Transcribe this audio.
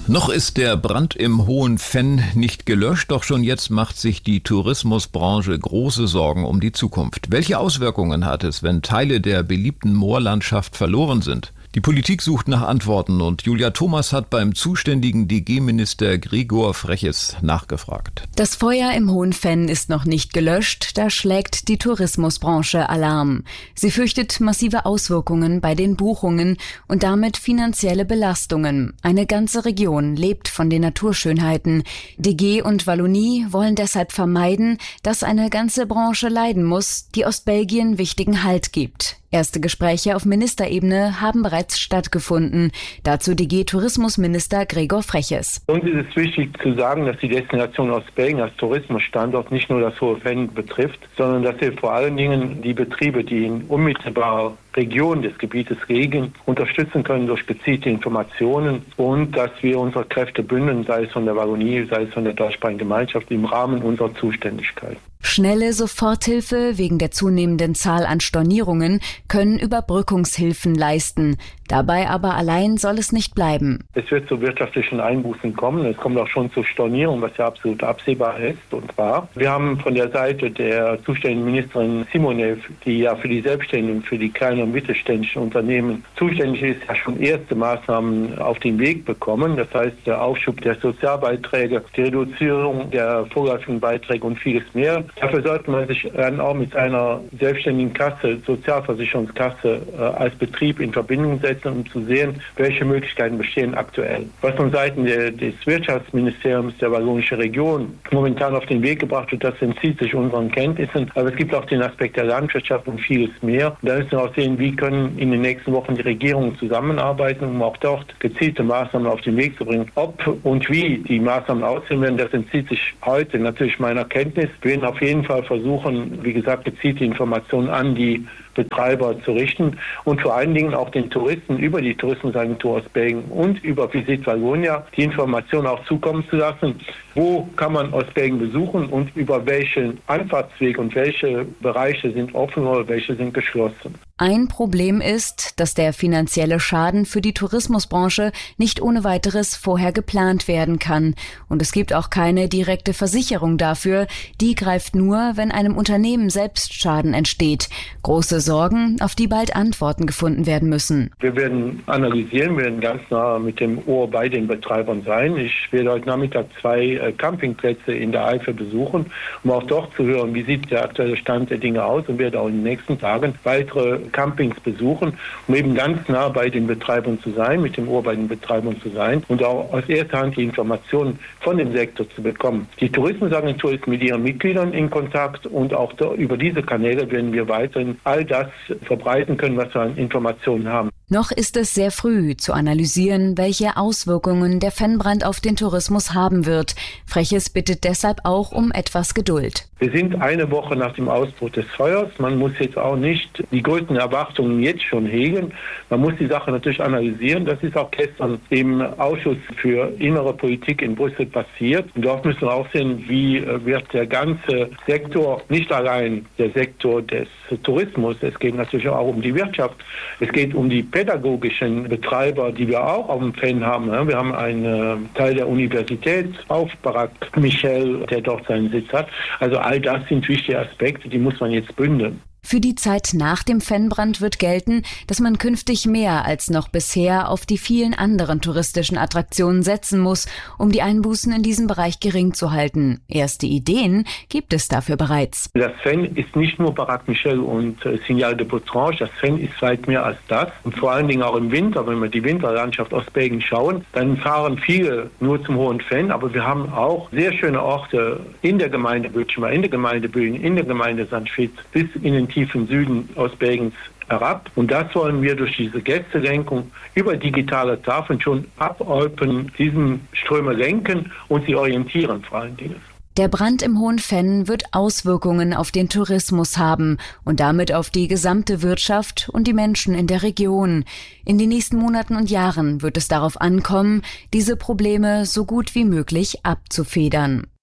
Noch ist der Brand im Hohen Venn nicht gelöscht, doch schon jetzt macht sich die Tourismusbranche große Sorgen um die Zukunft. Welche Auswirkungen hat es, wenn Teile der beliebten Moorlandschaft verloren sind? Die Politik sucht nach Antworten und Julia Thomas hat beim zuständigen DG-Minister Gregor Freches nachgefragt. Das Feuer im Hohen Venn ist noch nicht gelöscht, da schlägt die Tourismusbranche Alarm. Sie fürchtet massive Auswirkungen bei den Buchungen und damit finanzielle Belastungen. Eine ganze Region lebt von den Naturschönheiten. DG und Wallonie wollen deshalb vermeiden, dass eine ganze Branche leiden muss, die Ostbelgien wichtigen Halt gibt. Erste Gespräche auf Ministerebene haben bereits stattgefunden. Dazu DG-Tourismusminister Gregor Freches. Uns ist es wichtig zu sagen, dass die Destination Ostbelgien als Tourismusstandort nicht nur das Hohe Venn betrifft, sondern dass wir vor allen Dingen die Betriebe, die in unmittelbarer Region des Gebietes liegen, unterstützen können durch gezielte Informationen und dass wir unsere Kräfte bündeln, sei es von der Wallonie, sei es von der deutschsprachigen Gemeinschaft im Rahmen unserer Zuständigkeit. Schnelle Soforthilfe wegen der zunehmenden Zahl an Stornierungen können Überbrückungshilfen leisten. Dabei aber allein soll es nicht bleiben. Es wird zu wirtschaftlichen Einbußen kommen. Es kommt auch schon zu Stornierungen, was ja absolut absehbar ist und war. Wir haben von der Seite der zuständigen Ministerin Simonev, die ja für die Selbstständigen, für die kleinen und mittelständischen Unternehmen zuständig ist, ja schon erste Maßnahmen auf den Weg bekommen. Das heißt, der Aufschub der Sozialbeiträge, die Reduzierung der vorläufigen Beiträge und vieles mehr. Dafür sollte man sich dann auch mit einer selbstständigen Kasse, Sozialversicherungskasse als Betrieb in Verbindung setzen, um zu sehen, welche Möglichkeiten bestehen aktuell. Was von Seiten des Wirtschaftsministeriums der wallonischen Region momentan auf den Weg gebracht wird, das entzieht sich unseren Kenntnissen. Aber es gibt auch den Aspekt der Landwirtschaft und vieles mehr. Und da müssen wir auch sehen, wie können in den nächsten Wochen die Regierungen zusammenarbeiten, um auch dort gezielte Maßnahmen auf den Weg zu bringen. Ob und wie die Maßnahmen aussehen werden, das entzieht sich heute natürlich meiner Kenntnis. Wir werden auf jeden Fall versuchen, wie gesagt, gezielte Informationen an die Betreiber zu richten und vor allen Dingen auch den Touristen über die Tourismusagentur Ostbelgien und über Visit Wallonia die Informationen auch zukommen zu lassen, wo kann man Ostbelgien besuchen und über welchen Anfahrtsweg und welche Bereiche sind offen oder welche sind geschlossen. Ein Problem ist, dass der finanzielle Schaden für die Tourismusbranche nicht ohne weiteres vorher geplant werden kann. Und es gibt auch keine direkte Versicherung dafür. Die greift nur, wenn einem Unternehmen selbst Schaden entsteht. Große Sorgen, auf die bald Antworten gefunden werden müssen. Wir werden analysieren, wir werden ganz nah mit dem Ohr bei den Betreibern sein. Ich werde heute Nachmittag 2 Campingplätze in der Eifel besuchen, um auch dort zu hören, wie sieht der aktuelle Stand der Dinge aus, und werde auch in den nächsten Tagen weitere Campings besuchen, um eben ganz nah bei den Betreibern zu sein, mit dem Ohr bei den Betreibern zu sein und auch aus erster Hand die Informationen von dem Sektor zu bekommen. Die Tourismusagentur ist mit ihren Mitgliedern in Kontakt und auch über diese Kanäle werden wir weiterhin all das verbreiten können, was wir an Informationen haben. Noch ist es sehr früh zu analysieren, welche Auswirkungen der Vennbrand auf den Tourismus haben wird. Freches bittet deshalb auch um etwas Geduld. Wir sind eine Woche nach dem Ausbruch des Feuers. Man muss jetzt auch nicht die größten Erwartungen jetzt schon hegen. Man muss die Sache natürlich analysieren. Das ist auch gestern im Ausschuss für innere Politik in Brüssel passiert. Und dort müssen wir auch sehen, wie wird der ganze Sektor, nicht allein der Sektor des Tourismus, es geht natürlich auch um die Wirtschaft, es geht um die pädagogischen Betreiber, die wir auch auf dem Venn haben. Wir haben einen Teil der Universität auf Barak Michel, der dort seinen Sitz hat. Also all das sind wichtige Aspekte, die muss man jetzt bündeln. Für die Zeit nach dem Vennbrand wird gelten, dass man künftig mehr als noch bisher auf die vielen anderen touristischen Attraktionen setzen muss, um die Einbußen in diesem Bereich gering zu halten. Erste Ideen gibt es dafür bereits. Das Venn ist nicht nur Barak Michel und Signal de Botrange, das Venn ist weit mehr als das. Und vor allen Dingen auch im Winter, wenn wir die Winterlandschaft Ostbelgien schauen, dann fahren viele nur zum Hohen Venn, aber wir haben auch sehr schöne Orte in der Gemeinde Bütschma, in der Gemeinde Bühlen, in der Gemeinde St. Schwyz bis in den tiefen Süden Ostbelgiens herab. Und das wollen wir durch diese Gästelenkung über digitale Tafeln schon ab Eupen diesen Ströme lenken und sie orientieren vor allen Dingen. Der Brand im Hohen Venn wird Auswirkungen auf den Tourismus haben und damit auf die gesamte Wirtschaft und die Menschen in der Region. In den nächsten Monaten und Jahren wird es darauf ankommen, diese Probleme so gut wie möglich abzufedern.